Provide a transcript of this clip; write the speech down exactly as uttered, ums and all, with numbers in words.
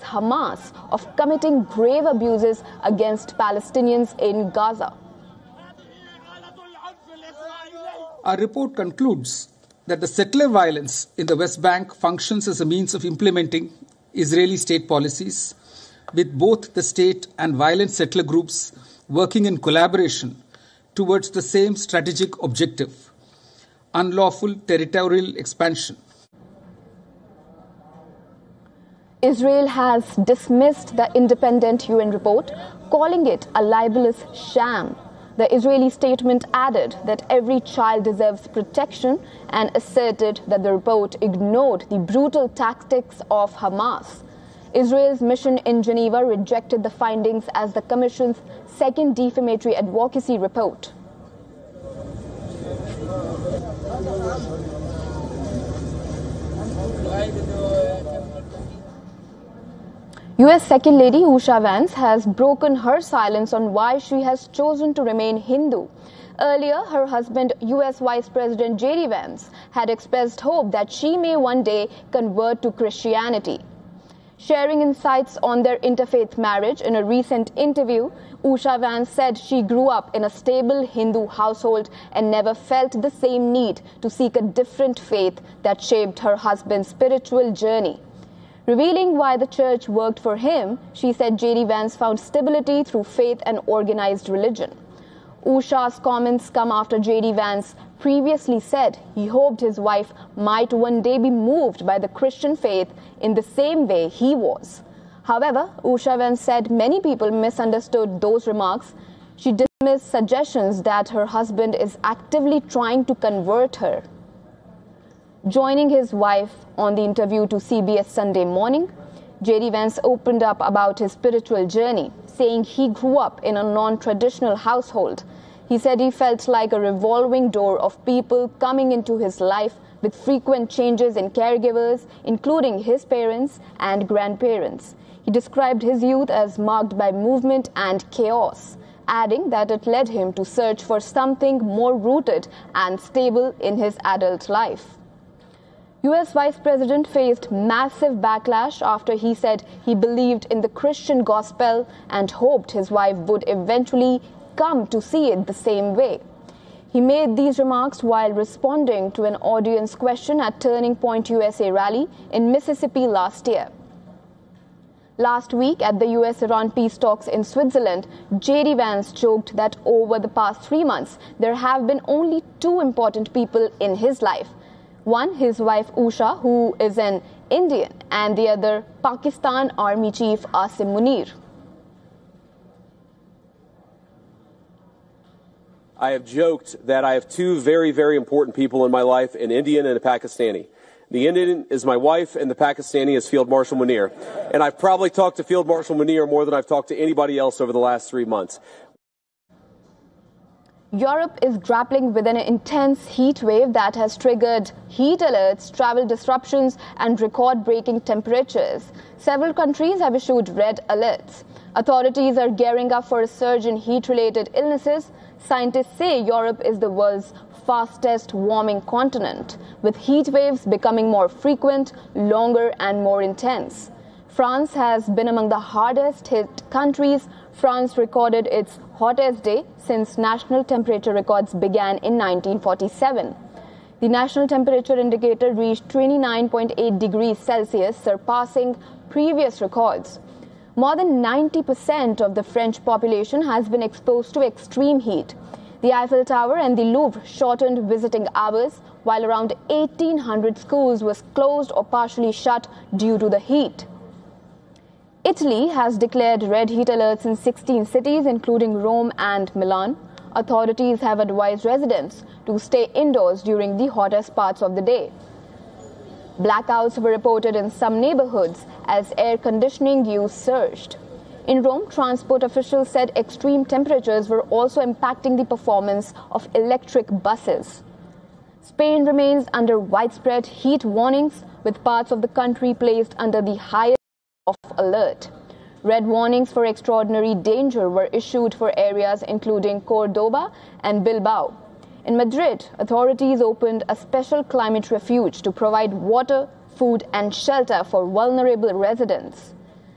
Hamas of committing grave abuses against Palestinians in Gaza. Our report concludes that the settler violence in the West Bank functions as a means of implementing Israeli state policies, with both the state and violent settler groups working in collaboration towards the same strategic objective: unlawful territorial expansion. Israel has dismissed the independent U N report, calling it a libelous sham. The Israeli statement added that every child deserves protection and asserted that the report ignored the brutal tactics of Hamas. Israel's mission in Geneva rejected the findings as the Commission's second defamatory advocacy report. U S Second Lady Usha Vance has broken her silence on why she has chosen to remain Hindu. Earlier, her husband, U S Vice President J D Vance, had expressed hope that she may one day convert to Christianity. Sharing insights on their interfaith marriage in a recent interview, Usha Vance said she grew up in a stable Hindu household and never felt the same need to seek a different faith that shaped her husband's spiritual journey. Revealing why the church worked for him, she said J D Vance found stability through faith and organized religion. Usha's comments come after J D Vance previously said he hoped his wife might one day be moved by the Christian faith in the same way he was. However, Usha Vance said many people misunderstood those remarks. She dismissed suggestions that her husband is actively trying to convert her. Joining his wife on the interview to C B S Sunday Morning, J D Vance opened up about his spiritual journey, saying he grew up in a non-traditional household. He said he felt like a revolving door of people coming into his life with frequent changes in caregivers, including his parents and grandparents. He described his youth as marked by movement and chaos, adding that it led him to search for something more rooted and stable in his adult life. U S Vice President faced massive backlash after he said he believed in the Christian gospel and hoped his wife would eventually come to see it the same way. He made these remarks while responding to an audience question at Turning Point U S A rally in Mississippi last year. Last week at the U S Iran peace talks in Switzerland, J D Vance joked that over the past three months, there have been only two important people in his life. One, his wife Usha, who is an Indian, and the other, Pakistan Army Chief Asim Munir. I have joked that I have two very, very important people in my life, an Indian and a Pakistani. The Indian is my wife, and the Pakistani is Field Marshal Munir. And I've probably talked to Field Marshal Munir more than I've talked to anybody else over the last three months. Europe is grappling with an intense heat wave that has triggered heat alerts, travel disruptions, and record-breaking temperatures. Several countries have issued red alerts. Authorities are gearing up for a surge in heat-related illnesses. Scientists say Europe is the world's fastest warming continent, with heat waves becoming more frequent, longer, and more intense. France has been among the hardest hit countries. France recorded its hottest day since national temperature records began in nineteen forty-seven. The national temperature indicator reached twenty-nine point eight degrees Celsius, surpassing previous records. More than ninety percent of the French population has been exposed to extreme heat. The Eiffel Tower and the Louvre shortened visiting hours, while around eighteen hundred schools were closed or partially shut due to the heat. Italy has declared red heat alerts in sixteen cities, including Rome and Milan. Authorities have advised residents to stay indoors during the hottest parts of the day. Blackouts were reported in some neighborhoods as air conditioning use surged. In Rome, transport officials said extreme temperatures were also impacting the performance of electric buses. Spain remains under widespread heat warnings, with parts of the country placed under the highest of alert. Red warnings for extraordinary danger were issued for areas including Cordoba and Bilbao. In Madrid, authorities opened a special climate refuge to provide water, food, and shelter for vulnerable residents.